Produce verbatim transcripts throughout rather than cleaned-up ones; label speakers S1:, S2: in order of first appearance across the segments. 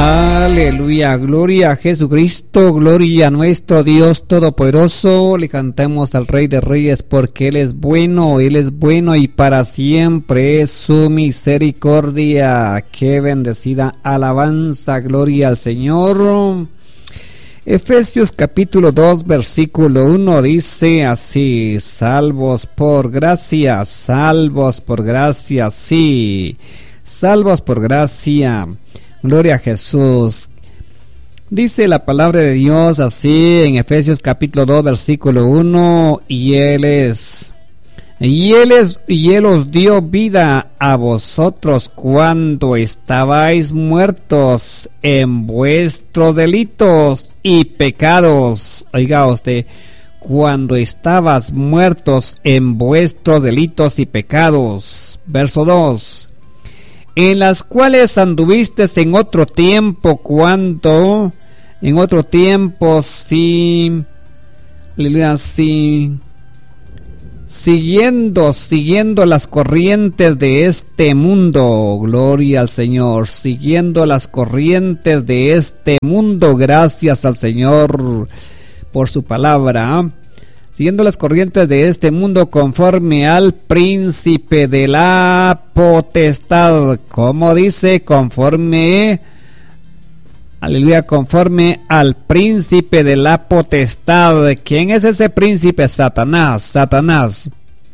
S1: Aleluya, gloria a Jesucristo, gloria a nuestro Dios Todopoderoso. Le cantamos al Rey de Reyes porque Él es bueno, Él es bueno y para siempre es su misericordia. Qué bendecida alabanza, gloria al Señor. Efesios capítulo dos versículo uno dice así: salvos por gracia, salvos por gracia, sí, salvos por gracia. Gloria a Jesús. Dice la palabra de Dios así en Efesios capítulo dos versículo uno: y Él es, y Él es, y Él os dio vida a vosotros cuando estabais muertos en vuestros delitos y pecados. Oiga usted, cuando estabas muertos en vuestros delitos y pecados. Verso dos: en las cuales anduviste en otro tiempo, cuando, en otro tiempo, sí, aleluya, sí, siguiendo, siguiendo las corrientes de este mundo, gloria al Señor, siguiendo las corrientes de este mundo, gracias al Señor por su palabra. Siguiendo las corrientes de este mundo conforme al príncipe de la potestad. Como dice, conforme, aleluya, conforme al príncipe de la potestad. ¿Quién es ese príncipe? Satanás, Satanás.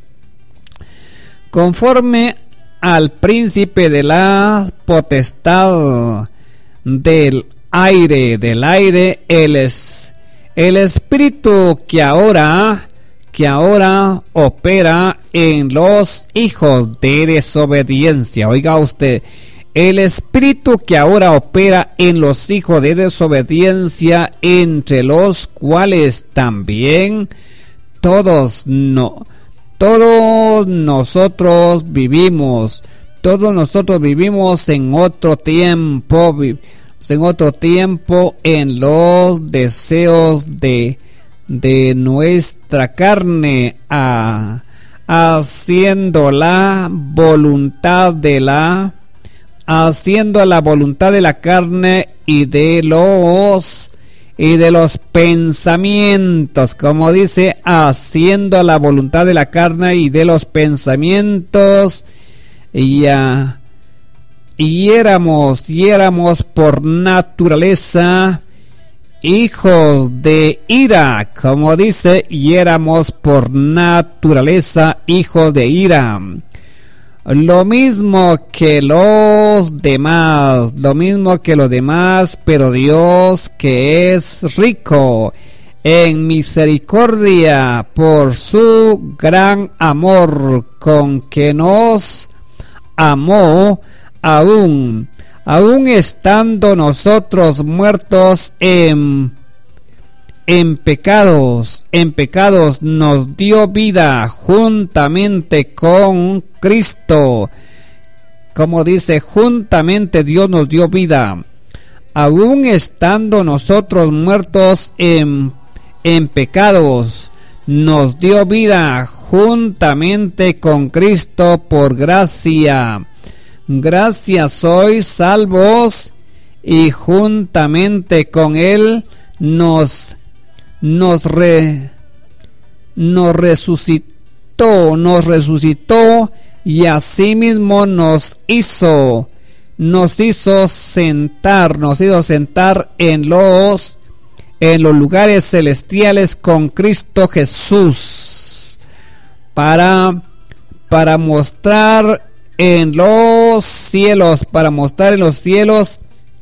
S1: Conforme al príncipe de la potestad del aire, del aire, él es el espíritu que ahora, que ahora opera en los hijos de desobediencia. Oiga usted, el espíritu que ahora opera en los hijos de desobediencia, entre los cuales también todos no, todos nosotros vivimos, todos nosotros vivimos en otro tiempo, en otro tiempo en los deseos de, de nuestra carne, a, haciendo la voluntad de la haciendo la voluntad de la carne y de los y de los pensamientos, como dice, haciendo la voluntad de la carne y de los pensamientos, y a Y éramos, y éramos por naturaleza hijos de ira, como dice, y éramos por naturaleza hijos de ira. Lo mismo que los demás, lo mismo que los demás, pero Dios, que es rico en misericordia por su gran amor con que nos amó, Aún, aún estando nosotros muertos en, en pecados, en pecados nos dio vida juntamente con Cristo. Como dice, juntamente Dios nos dio vida. Aún estando nosotros muertos en, en pecados, nos dio vida juntamente con Cristo. Por gracia, gracias sois salvos, y juntamente con Él nos, nos, re, nos resucitó, nos resucitó, y asimismo nos hizo, nos hizo sentar, nos hizo sentar en los, en los lugares celestiales con Cristo Jesús, para, para mostrar en los cielos, para mostrar en los cielos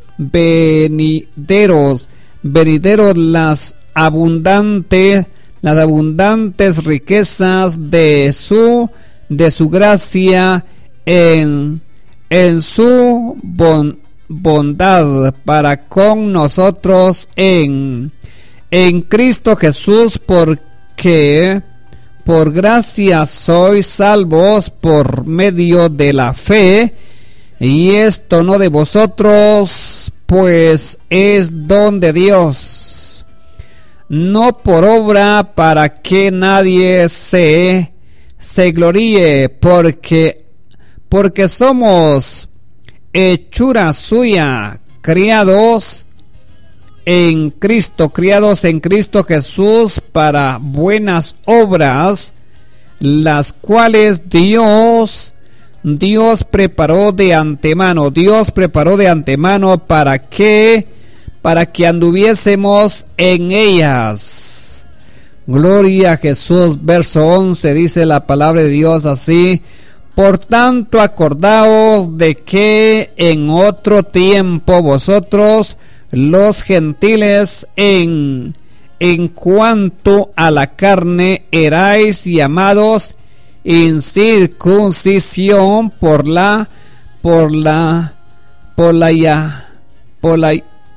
S1: venideros, venideros las abundantes, las abundantes riquezas de su, de su gracia en, en su bon, bondad para con nosotros en, en Cristo Jesús, porque por gracia sois salvos por medio de la fe, y esto no de vosotros, pues es don de Dios, no por obra, para que nadie se, se gloríe, porque, porque somos hechura suya, criados en Cristo, criados en Cristo Jesús para buenas obras, las cuales Dios, Dios preparó de antemano, Dios preparó de antemano para que, para que anduviésemos en ellas. Gloria a Jesús. Verso once dice la palabra de Dios así: por tanto, acordaos de que en otro tiempo vosotros, los gentiles, en, en cuanto a la carne, erais llamados incircuncisión por la, por la, por la ya, por la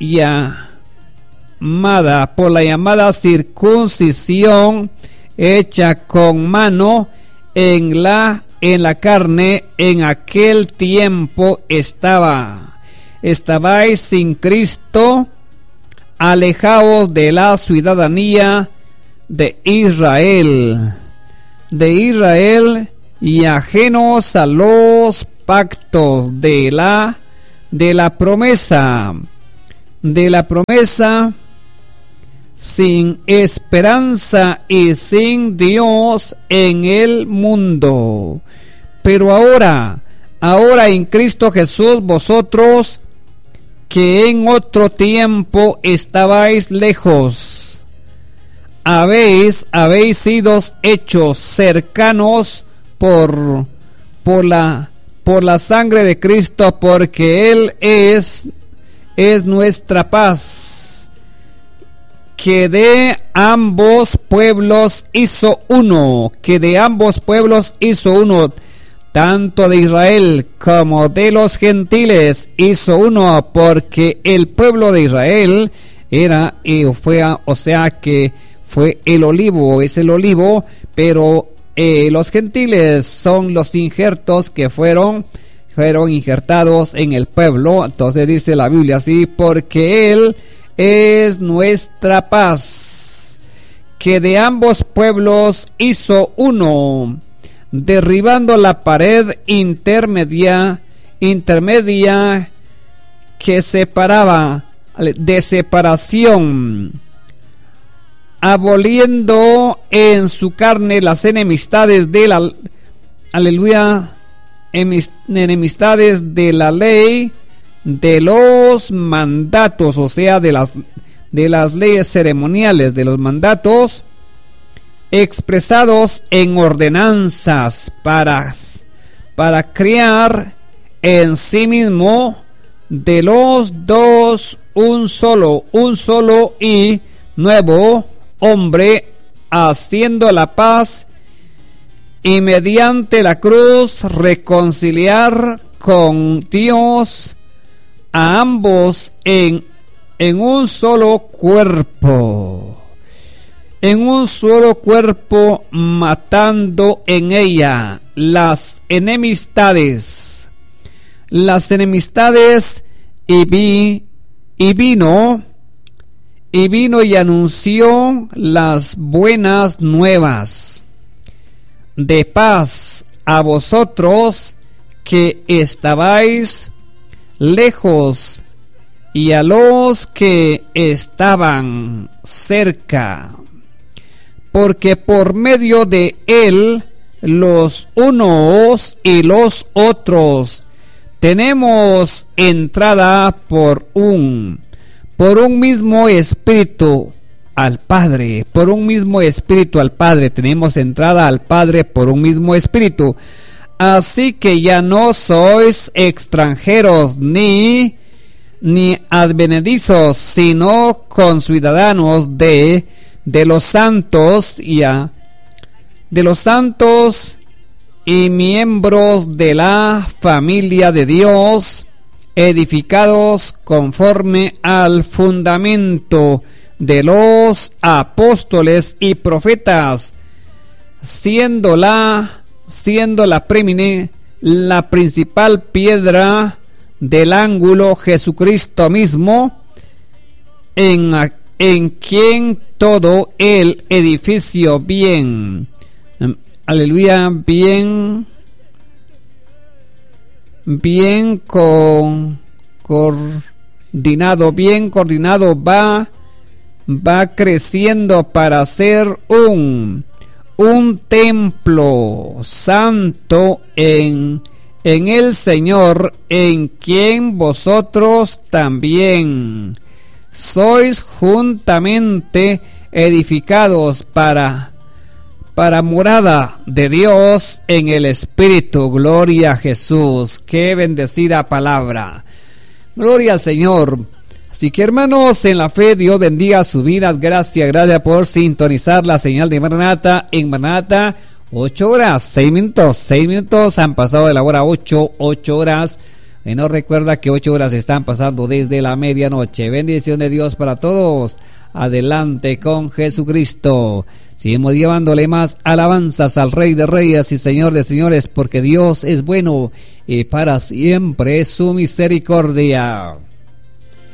S1: llamada, por la llamada circuncisión hecha con mano en la En la carne. En aquel tiempo estaba, estabais sin Cristo, alejaos de la ciudadanía de Israel, de Israel y ajenos a los pactos de la, de la promesa, de la promesa, sin esperanza y sin Dios en el mundo. Pero ahora, ahora en Cristo Jesús, vosotros que en otro tiempo estabais lejos, habéis, habéis sido hechos cercanos por, por la, por la sangre de Cristo, porque Él es, es nuestra paz, que de ambos pueblos hizo uno, que de ambos pueblos hizo uno, tanto de Israel como de los gentiles hizo uno, porque el pueblo de Israel era, eh, fue, o sea que fue el olivo, es el olivo, pero eh, los gentiles son los injertos que fueron, fueron injertados en el pueblo. Entonces dice la Biblia así: porque él es nuestra paz, que de ambos pueblos hizo uno, derribando la pared intermedia, intermedia que separaba, de separación, aboliendo en su carne las enemistades de la, aleluya, enemistades de la ley, de los mandatos, o sea, de las, de las leyes ceremoniales, de los mandatos expresados en ordenanzas, para, para crear en sí mismo de los dos un solo, un solo y nuevo hombre, haciendo la paz, y mediante la cruz reconciliar con Dios a ambos en, en un solo cuerpo, en un solo cuerpo, matando en ella las enemistades, las enemistades, y vi, y vino, y vino y anunció las buenas nuevas de paz a vosotros que estabais lejos, y a los que estaban cerca, porque por medio de él los unos y los otros tenemos entrada por un por un mismo espíritu al Padre, por un mismo espíritu al Padre, tenemos entrada al Padre por un mismo espíritu. Así que ya no sois extranjeros ni, ni advenedizos, sino conciudadanos de, de los santos, ya, de los santos y miembros de la familia de Dios, edificados conforme al fundamento de los apóstoles y profetas, siendo la siendo la premine, la principal piedra del ángulo Jesucristo mismo, en, en quien todo el edificio bien, aleluya, bien, bien con, con coordinado, bien coordinado, va, va creciendo para ser un, un templo santo en, en el Señor, en quien vosotros también sois juntamente edificados para, para morada de Dios en el Espíritu. Gloria a Jesús. Qué bendecida palabra. Gloria al Señor. Así que, hermanos, en la fe, Dios bendiga sus vidas. Gracias, gracias por sintonizar la señal de Maranata. En Maranata, ocho horas, seis minutos, seis minutos han pasado de la hora ocho, ocho horas. Y no recuerda que ocho horas están pasando desde la medianoche. Bendición de Dios para todos. Adelante con Jesucristo. Seguimos llevándole más alabanzas al Rey de Reyes y Señor de Señores, porque Dios es bueno y para siempre es su misericordia.